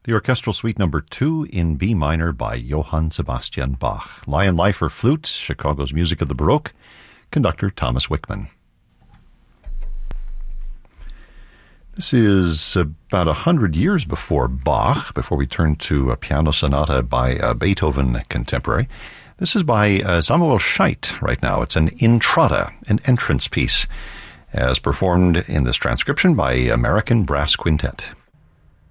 The Orchestral Suite Number 2 in B minor by Johann Sebastian Bach. Lion Lifer Flute, Chicago's Music of the Baroque, conductor Thomas Wickman. This is about 100 years before Bach, before we turn to a piano sonata by a Beethoven contemporary. This is by Samuel Scheidt right now. It's an intrada, an entrance piece, as performed in this transcription by American Brass Quintet.